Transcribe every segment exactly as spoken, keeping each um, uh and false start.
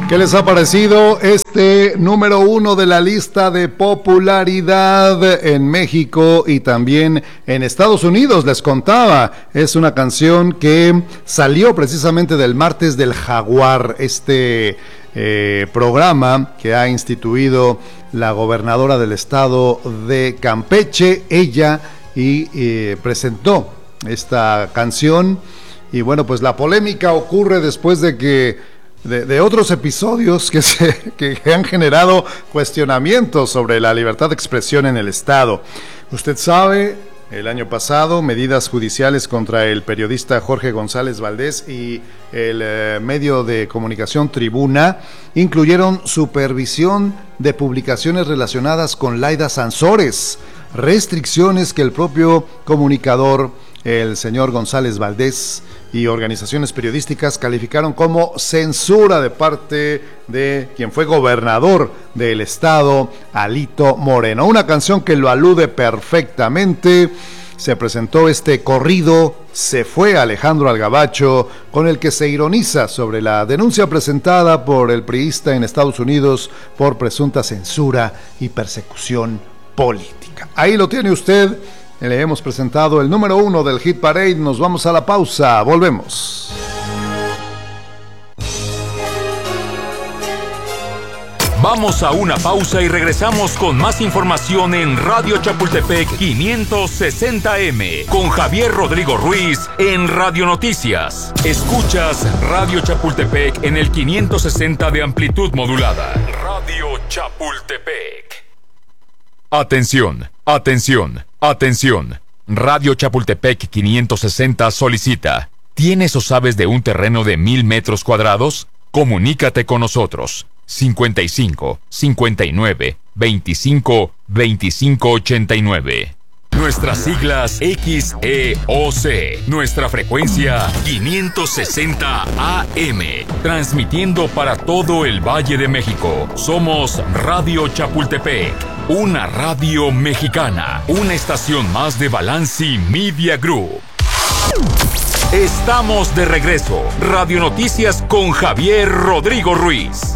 ¿Qué les ha parecido este número uno de la lista de popularidad en México y también en Estados Unidos? Les contaba, es una canción que salió precisamente del Martes del Jaguar, este eh, programa que ha instituido la gobernadora del estado de Campeche. Ella y eh, presentó esta canción y bueno, pues la polémica ocurre después de que De, de otros episodios que, se, que han generado cuestionamientos sobre la libertad de expresión en el estado. Usted sabe, el año pasado, medidas judiciales contra el periodista Jorge González Valdés y el eh, medio de comunicación Tribuna incluyeron supervisión de publicaciones relacionadas con Laida Sansores, restricciones que el propio comunicador, el señor González Valdés, y organizaciones periodísticas calificaron como censura de parte de quien fue gobernador del estado, Alito Moreno. Una canción que lo alude perfectamente. Se presentó este corrido, Se fue Alejandro al Gabacho, con el que se ironiza sobre la denuncia presentada por el priista en Estados Unidos por presunta censura y persecución política. Ahí lo tiene usted. Le hemos presentado el número uno del Hit Parade. Nos vamos a la pausa, volvemos. Vamos a una pausa y regresamos con más información en Radio Chapultepec quinientos sesenta eme con Javier Rodrigo Ruiz en Radio Noticias. Escuchas Radio Chapultepec en el quinientos sesenta de amplitud modulada. Radio Chapultepec. Atención, atención, atención. Radio Chapultepec quinientos sesenta solicita: ¿tienes o sabes de un terreno de mil metros cuadrados? Comunícate con nosotros. cincuenta y cinco, cincuenta y nueve, veinticinco, veinticinco ochenta y nueve. Nuestras siglas X E O C. Nuestra frecuencia quinientos sesenta A M. Transmitiendo para todo el Valle de México. Somos Radio Chapultepec, una radio mexicana. Una estación más de Balanci Media Group. Estamos de regreso. Radio Noticias con Javier Rodrigo Ruiz.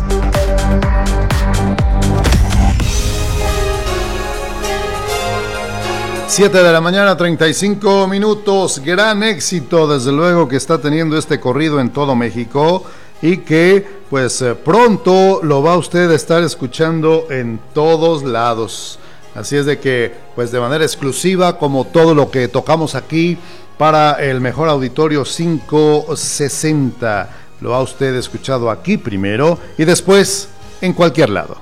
siete de la mañana, treinta y cinco minutos. Gran éxito, desde luego, que está teniendo este corrido en todo México y que, pues, pronto lo va usted a estar escuchando en todos lados. Así es de que, pues, de manera exclusiva, como todo lo que tocamos aquí para el mejor auditorio quinientos sesenta, lo ha usted escuchado aquí primero y después en cualquier lado.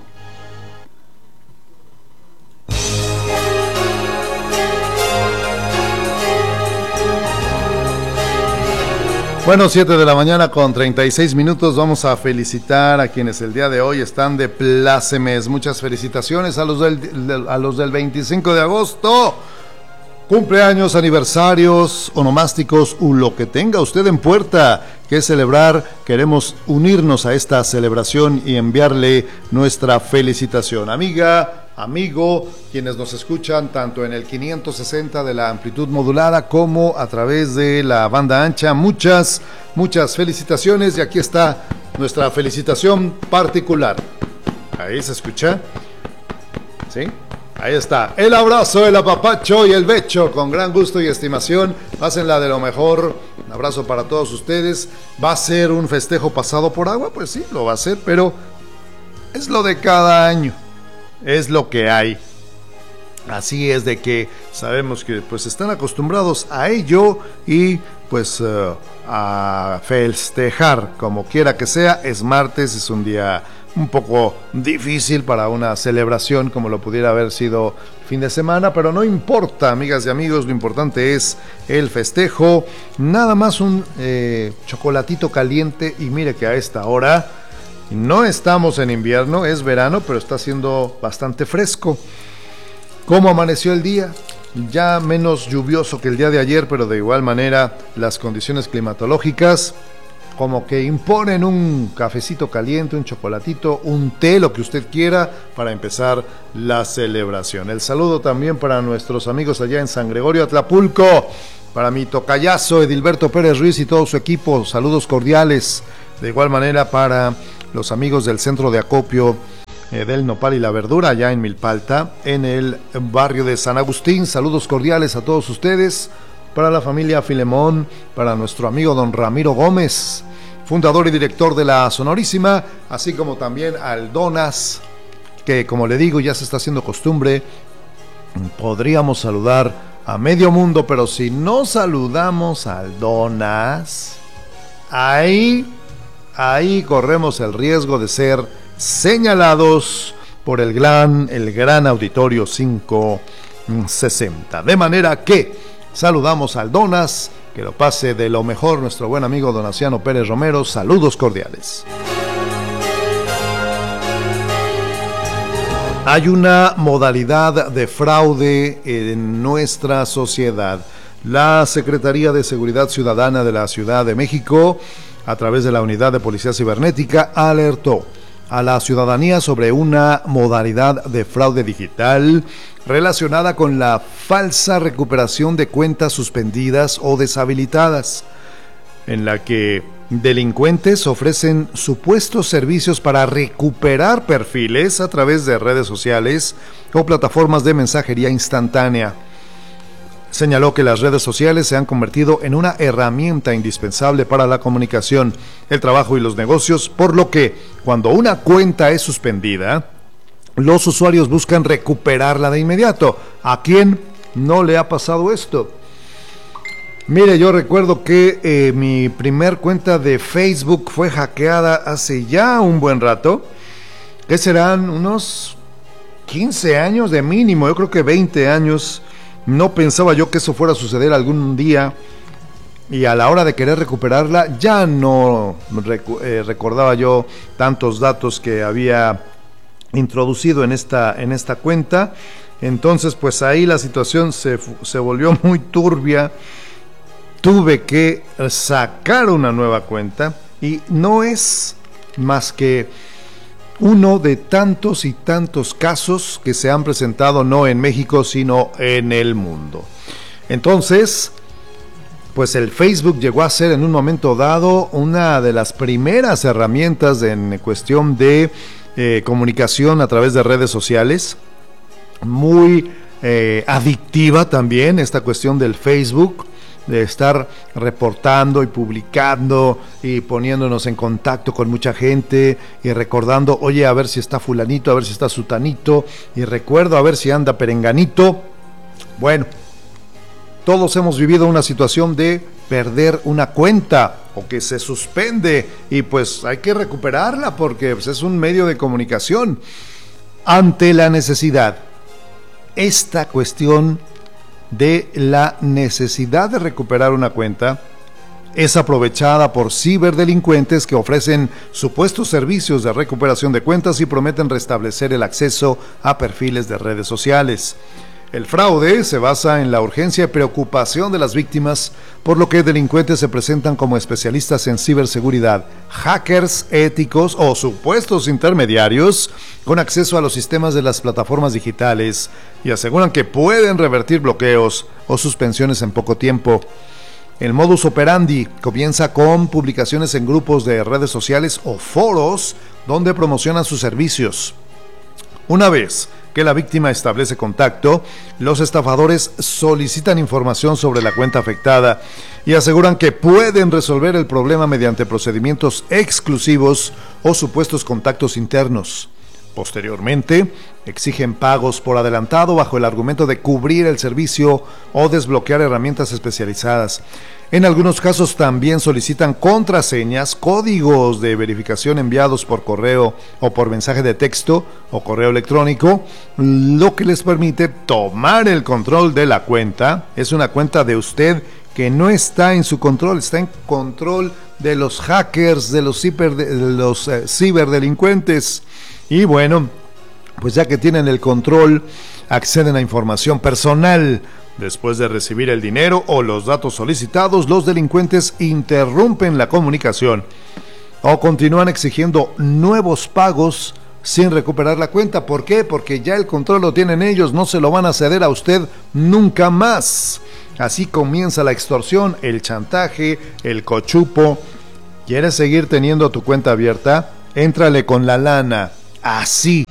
Bueno, siete de la mañana con treinta y seis minutos. Vamos a felicitar a quienes el día de hoy están de plácemes. Muchas felicitaciones a los del, a los del veinticinco de agosto. Cumpleaños, aniversarios, onomásticos o lo que tenga usted en puerta que celebrar. Queremos unirnos a esta celebración y enviarle nuestra felicitación. Amiga, amigo, quienes nos escuchan tanto en el quinientos sesenta de la amplitud modulada como a través de la banda ancha, muchas, muchas felicitaciones. Y aquí está nuestra felicitación particular. Ahí se escucha, ¿sí? Ahí está, el abrazo, el apapacho y el becho, con gran gusto y estimación. Pásenla de lo mejor. Un abrazo para todos ustedes. ¿Va a ser un festejo pasado por agua? Pues sí, lo va a ser, pero es lo de cada año. Es lo que hay. Así es de que sabemos que pues están acostumbrados a ello y pues uh, a festejar como quiera que sea. Es martes, es un día un poco difícil para una celebración como lo pudiera haber sido fin de semana, pero no importa, amigas y amigos, lo importante es el festejo. Nada más un eh, chocolatito caliente y mire que a esta hora no estamos en invierno, es verano, pero está haciendo bastante fresco. ¿Cómo amaneció el día? Ya menos lluvioso que el día de ayer, pero de igual manera las condiciones climatológicas como que imponen un cafecito caliente, un chocolatito, un té, lo que usted quiera, para empezar la celebración. El saludo también para nuestros amigos allá en San Gregorio Atlapulco, para mi tocayazo Edilberto Pérez Ruiz y todo su equipo, saludos cordiales. De igual manera para los amigos del centro de acopio eh, del Nopal y la Verdura, allá en Milpalta, en el barrio de San Agustín. Saludos cordiales a todos ustedes, para la familia Filemón, para nuestro amigo don Ramiro Gómez, fundador y director de la Sonorísima, así como también al Donas, que como le digo ya se está haciendo costumbre. Podríamos saludar a medio mundo, pero si no saludamos al Donas, ahí, ahí corremos el riesgo de ser señalados por el gran, el gran auditorio quinientos sesenta. De manera que saludamos al Donas, que lo pase de lo mejor nuestro buen amigo Donaciano Pérez Romero. Saludos cordiales. Hay una modalidad de fraude en nuestra sociedad. La Secretaría de Seguridad Ciudadana de la Ciudad de México, a través de la Unidad de Policía Cibernética, alertó a la ciudadanía sobre una modalidad de fraude digital relacionada con la falsa recuperación de cuentas suspendidas o deshabilitadas, en la que delincuentes ofrecen supuestos servicios para recuperar perfiles a través de redes sociales o plataformas de mensajería instantánea. Señaló que las redes sociales se han convertido en una herramienta indispensable para la comunicación, el trabajo y los negocios, por lo que cuando una cuenta es suspendida, los usuarios buscan recuperarla de inmediato. ¿A quién no le ha pasado esto? Mire, yo recuerdo que eh, mi primer cuenta de Facebook fue hackeada hace ya un buen rato, que serán unos quince años de mínimo, yo creo que veinte años. No pensaba yo que eso fuera a suceder algún día, y a la hora de querer recuperarla ya no recu- eh, recordaba yo tantos datos que había introducido en esta, en esta cuenta. Entonces pues ahí la situación se, se volvió muy turbia. Tuve que sacar una nueva cuenta, y no es más que uno de tantos y tantos casos que se han presentado no en México, sino en el mundo. Entonces, pues el Facebook llegó a ser en un momento dado una de las primeras herramientas en cuestión de eh, comunicación a través de redes sociales, muy eh, adictiva también esta cuestión del Facebook, de estar reportando y publicando y poniéndonos en contacto con mucha gente y recordando, oye, a ver si está fulanito, a ver si está sutanito, y recuerdo a ver si anda perenganito. Bueno, todos hemos vivido una situación de perder una cuenta o que se suspende, y pues hay que recuperarla porque pues, es un medio de comunicación. Ante la necesidad, esta cuestión de la necesidad de recuperar una cuenta es aprovechada por ciberdelincuentes que ofrecen supuestos servicios de recuperación de cuentas y prometen restablecer el acceso a perfiles de redes sociales. El fraude se basa en la urgencia y preocupación de las víctimas, por lo que delincuentes se presentan como especialistas en ciberseguridad, hackers éticos o supuestos intermediarios con acceso a los sistemas de las plataformas digitales, y aseguran que pueden revertir bloqueos o suspensiones en poco tiempo. El modus operandi comienza con publicaciones en grupos de redes sociales o foros donde promocionan sus servicios. Una vez que la víctima establece contacto, los estafadores solicitan información sobre la cuenta afectada y aseguran que pueden resolver el problema mediante procedimientos exclusivos o supuestos contactos internos. Posteriormente, exigen pagos por adelantado bajo el argumento de cubrir el servicio o desbloquear herramientas especializadas. En algunos casos también solicitan contraseñas, códigos de verificación enviados por correo o por mensaje de texto o correo electrónico, lo que les permite tomar el control de la cuenta. Es una cuenta de usted que no está en su control, está en control de los hackers, de los, ciber, de los eh, ciberdelincuentes. Y bueno, pues ya que tienen el control, acceden a información personal. Después de recibir el dinero o los datos solicitados, los delincuentes interrumpen la comunicación o continúan exigiendo nuevos pagos sin recuperar la cuenta. ¿Por qué? Porque ya el control lo tienen ellos, no se lo van a ceder a usted nunca más. Así comienza la extorsión, el chantaje, el cochupo. ¿Quieres seguir teniendo tu cuenta abierta? éntrale con la lana, así.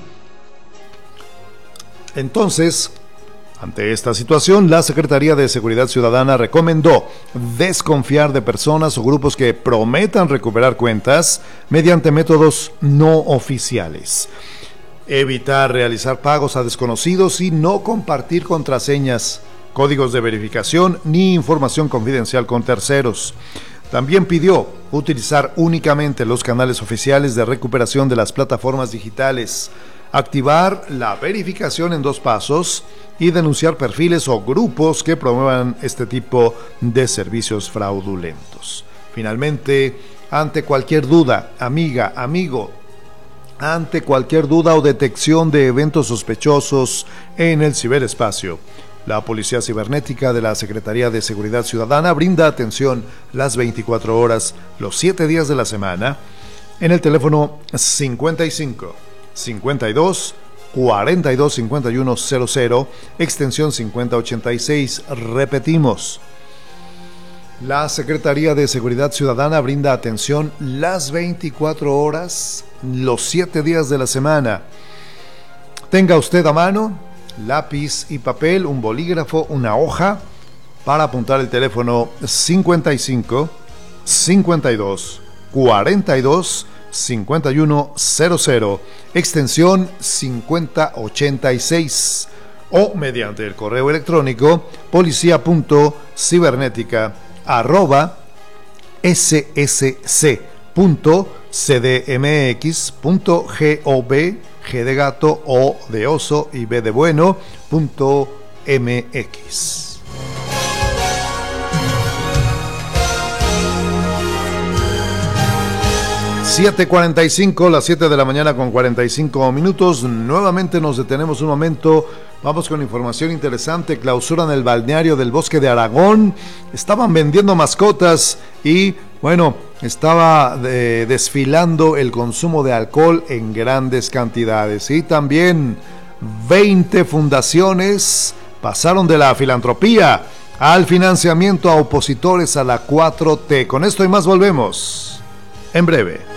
Entonces, ante esta situación, la Secretaría de Seguridad Ciudadana recomendó desconfiar de personas o grupos que prometan recuperar cuentas mediante métodos no oficiales. Evitar realizar pagos a desconocidos y no compartir contraseñas, códigos de verificación ni información confidencial con terceros. También pidió utilizar únicamente los canales oficiales de recuperación de las plataformas digitales, activar la verificación en dos pasos y denunciar perfiles o grupos que promuevan este tipo de servicios fraudulentos. Finalmente, ante cualquier duda, amiga, amigo, ante cualquier duda o detección de eventos sospechosos en el ciberespacio, la Policía Cibernética de la Secretaría de Seguridad Ciudadana brinda atención las veinticuatro horas, los siete días de la semana, en el teléfono cincuenta y cinco, cincuenta y dos, cuarenta y dos, cincuenta y uno cero cero, extensión cincuenta ochenta y seis. Repetimos, la Secretaría de Seguridad Ciudadana brinda atención las veinticuatro horas, los siete días de la semana. Tenga usted a mano lápiz y papel, un bolígrafo, una hoja para apuntar el teléfono cincuenta y cinco, cincuenta y dos, cuarenta y dos, cincuenta y uno cero cero, extensión cincuenta ochenta y seis, o mediante el correo electrónico policía punto cibernética arroba s s c punto c d m x punto gov, G de gato, O de oso y B de bueno, punto M X. siete cuarenta y cinco, las siete de la mañana con cuarenta y cinco minutos. Nuevamente nos detenemos un momento. Vamos con información interesante. Clausuran el balneario del Bosque de Aragón. Estaban vendiendo mascotas y, bueno, estaba eh, desfilando el consumo de alcohol en grandes cantidades. Y también veinte fundaciones pasaron de la filantropía al financiamiento a opositores a la cuatro T. Con esto y más volvemos en breve.